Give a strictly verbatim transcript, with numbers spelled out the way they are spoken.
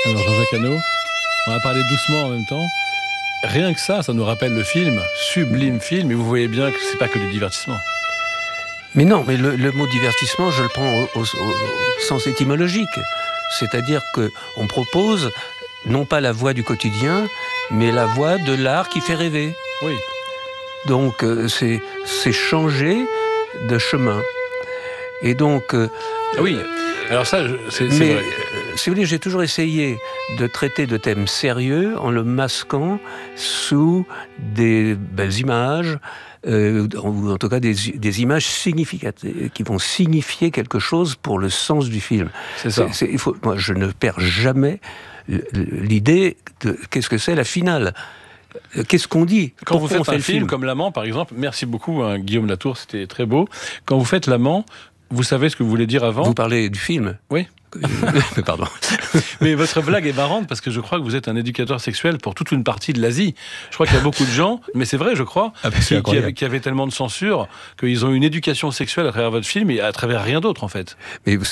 Alors Jean-Jacques Hano, on va parler doucement en même temps. Rien que ça, ça nous rappelle le film, sublime film, et vous voyez bien que c'est pas que du divertissement. Mais non, mais le, le mot divertissement, je le prends au, au, au sens étymologique. C'est-à-dire qu'on propose non pas la voie du quotidien, mais la voie de l'art qui fait rêver. Oui. Donc c'est, c'est changer de chemin. Et donc... Euh, oui, alors ça, c'est, c'est mais, vrai. Euh, si vous voulez, j'ai toujours essayé de traiter de thèmes sérieux en le masquant sous des belles images, euh, ou en tout cas des, des images significatives, qui vont signifier quelque chose pour le sens du film. C'est ça. C'est, c'est, il faut, moi, je ne perds jamais l'idée de qu'est-ce que c'est la finale. Qu'est-ce qu'on dit? Quand vous faites on fait un le film, film comme L'Amant, par exemple, merci beaucoup, hein, Guillaume Latour, c'était très beau. Quand vous faites L'Amant, vous savez ce que vous voulez dire avant? Vous parlez du film? Oui. Pardon. Mais votre blague est marrante parce que je crois que vous êtes un éducateur sexuel pour toute une partie de l'Asie. Je crois qu'il y a beaucoup de gens, mais c'est vrai, je crois, ah, qui, qui, avaient, qui avaient tellement de censure qu'ils ont une éducation sexuelle à travers votre film et à travers rien d'autre, en fait. Mais